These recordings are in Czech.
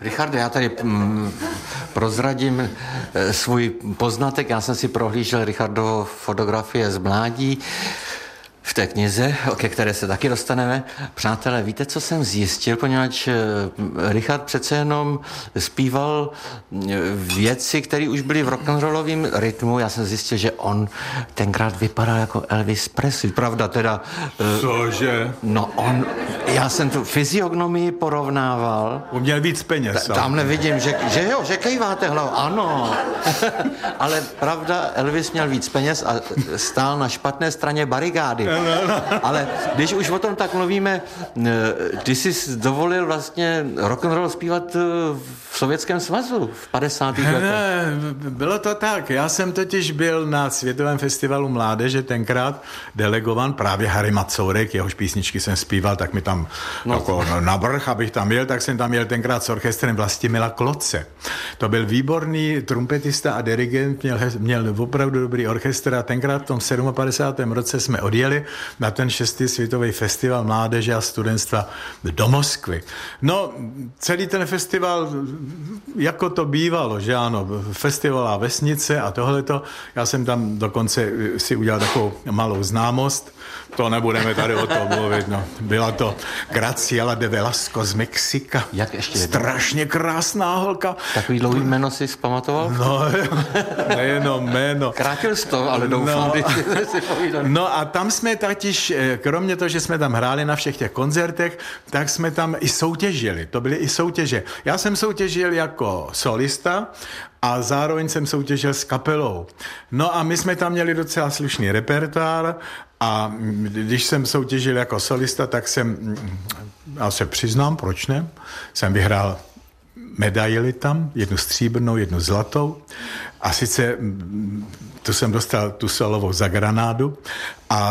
Richarde, já tady prozradím svůj poznatek. Já jsem si prohlížel Richardovo fotografie z mládí v té knize, ke které se taky dostaneme. Přátelé, víte, co jsem zjistil, poněvadž Richard přece jenom zpíval věci, které už byly v rock'n'rollovém rytmu. Já jsem zjistil, že on tenkrát vypadal jako Elvis Presley. Pravda teda... Cože? No já jsem tu fyziognomii porovnával. Měl víc peněz. Tamhle vidím, že kejváte hlavou. Ano. Ale pravda, Elvis měl víc peněz a stál na špatné straně barigády. Ale když už o tom tak mluvíme, ty jsi dovolil vlastně rock'n'roll zpívat v Sovětském svazu v 50. letech. Ne, bylo to tak. Já jsem totiž byl na Světovém festivalu mládeže tenkrát delegovan právě Harry Macourek, jehož písničky jsem zpíval, tak mi tam jako navrch, abych tam jel, tak jsem tam jel tenkrát s orchestrem Vlastimila Kloce. To byl výborný trumpetista a dirigent, měl opravdu dobrý orchestr a tenkrát v tom 57. roce jsme odjeli na ten 6. světový festival mládeže a studentstva do Moskvy. No, celý ten festival, jako to bývalo, že ano, festivalová vesnice a tohleto, já jsem tam dokonce si udělal takovou malou známost, to nebudeme tady o tom mluvit, no. Byla to Graciela de Velasco z Mexika. Jak ještě strašně krásná holka. Takový dlouhý jméno si zpamatoval? No, nejenom jméno. Krátil jsi to, ale doufám, No a tam jsme totiž, kromě toho, že jsme tam hráli na všech těch koncertech, tak jsme tam i soutěžili. To byly i soutěže. Já jsem soutěžil jako solista a zároveň jsem soutěžil s kapelou. No a my jsme tam měli docela slušný repertoár a když jsem soutěžil jako solista, tak já se přiznám, proč ne, jsem vyhrál medaili tam, jednu stříbrnou, jednu zlatou a sice tu jsem dostal tu solovou za Granádu a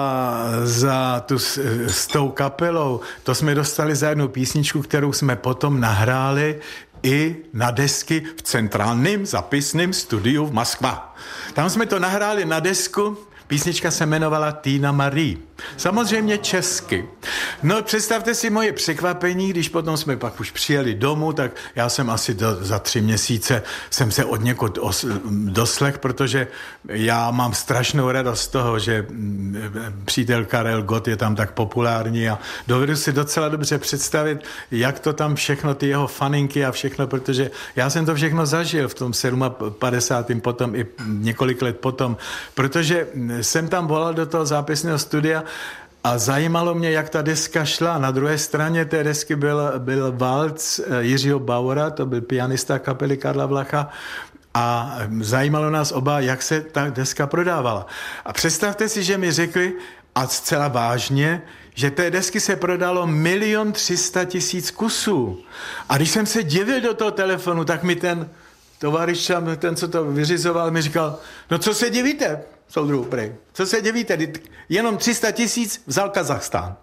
s tou kapelou to jsme dostali za jednu písničku, kterou jsme potom nahráli i na desky v centrálním zapisným studiu v Moskva. Tam jsme to nahráli na desku, písnička se jmenovala Tina Marie. Samozřejmě česky. No představte si moje překvapení, když potom jsme pak už přijeli domů, tak já jsem asi za 3 měsíce jsem se od někud doslech, protože já mám strašnou radost z toho, že přítel Karel Gott je tam tak populární a dovedu si docela dobře představit, jak to tam všechno, ty jeho faninky a všechno, protože já jsem to všechno zažil v tom 57. potom i několik let potom, protože jsem tam volal do toho zápisného studia a zajímalo mě, jak ta deska šla. Na druhé straně té desky byl valc Jiřího Bauera, to byl pianista kapely Karla Vlacha, a zajímalo nás oba, jak se ta deska prodávala. A představte si, že mi řekli, a zcela vážně, že té desky se prodalo 1 300 000 kusů. A když jsem se divil do toho telefonu, tak mi ten tovariš, ten, co to vyřizoval, mi říkal, no co se divíte, soudruhu, prej, co se divíte, jenom 300 000 vzal Kazachstán.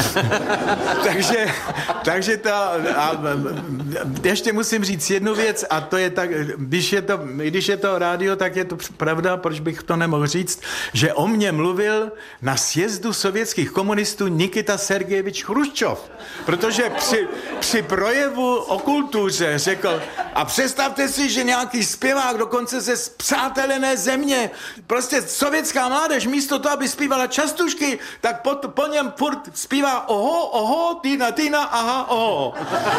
takže ještě musím říct jednu věc a to je tak, když je to rádio, tak je to pravda, proč bych to nemohl říct, že o mně mluvil na sjezdu sovětských komunistů Nikita Sergejevič Chruščov, protože při projevu o kultuře řekl, a představte si, že nějaký zpěvák dokonce ze spřátelené země, prostě sovětská mládež místo toho, aby zpívala častušky, tak po něm furt zpívá oho, Tina, aha, oho.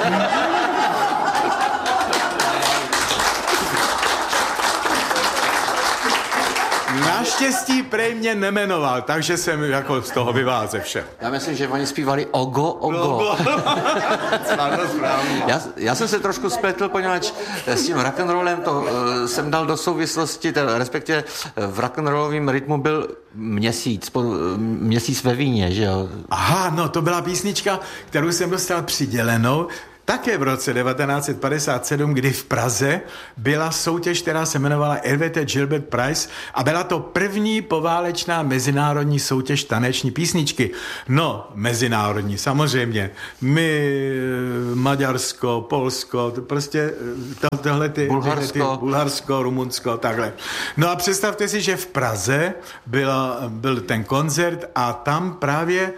Naštěstí prej mě nemenoval, takže jsem jako z toho vyváze vše. Já myslím, že oni zpívali ogo. Já jsem se trošku spletl, poněvadž s tím rock'n'rollem to jsem dal do souvislosti, respektive v rock'n'rollovém rytmu byl měsíc ve víně, že jo? Aha, no to byla písnička, kterou jsem dostal přidělenou, také v roce 1957, kdy v Praze byla soutěž, která se jmenovala Erwete Gilbert Prize a byla to první poválečná mezinárodní soutěž taneční písničky. No, mezinárodní, samozřejmě. My, Maďarsko, Polsko, prostě tohle Bulharsko, Rumunsko, takhle. No a představte si, že v Praze byl ten koncert a tam právě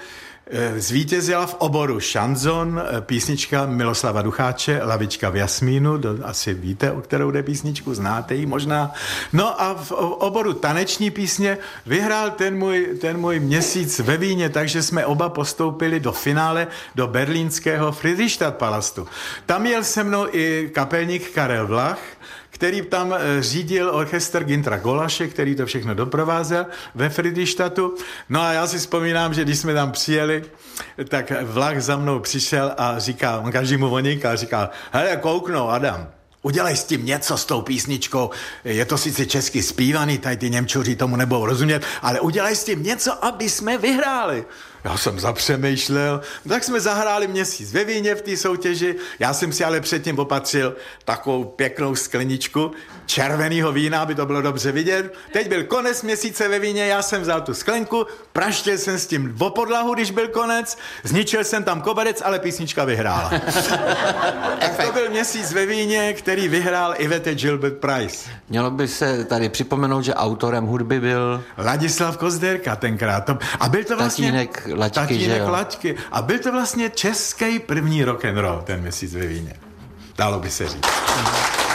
zvítězila v oboru šanzon písnička Miloslava Ducháče, Lavička v jasmínu, asi víte, o kterou jde písničku, znáte ji možná. No a v oboru taneční písně vyhrál ten můj Měsíc ve Víně, takže jsme oba postoupili do finále do berlínského Friedrichstadtpalastu. Tam jel se mnou i kapelník Karel Vlach, který tam řídil orchestr Gintra Golaše, který to všechno doprovázel ve Friedrichstadtu. No a já si vzpomínám, že když jsme tam přijeli, tak Vlach za mnou přišel a říkal, on každému voníka a říkal, hele, kouknou, Adam, udělej s tím něco s tou písničkou, je to sice česky zpívaný, tady ty Němčuři tomu nebudou rozumět, ale udělej s tím něco, aby jsme vyhráli. Já jsem zapřemýšlel, tak jsme zahráli Měsíc ve Víně v té soutěži, já jsem si ale předtím opatřil takovou pěknou skleničku červeného vína, aby to bylo dobře vidět. Teď byl konec Měsíce ve Víně, já jsem vzal tu sklenku, praštil jsem s tím o podlahu, když byl konec, zničil jsem tam koberec, ale písnička vyhrála. Tak to byl Měsíc ve Víně, který vyhrál Ivete Gilbert Prize. Mělo by se tady připomenout, že autorem hudby byl Ladislav Kozderka tenkrát. A byl to vlastně tatínek Laďky. A byl to vlastně český první rock and roll, ten Měsíc ve Víně. Dalo by se říct.